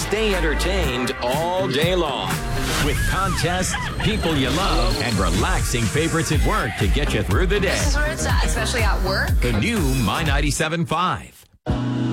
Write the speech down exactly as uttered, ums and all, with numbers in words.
stay entertained all day long. With contests, people you love, and relaxing favorites at work to get you through the day. This is where it's at, especially at work. The new My ninety-seven point five.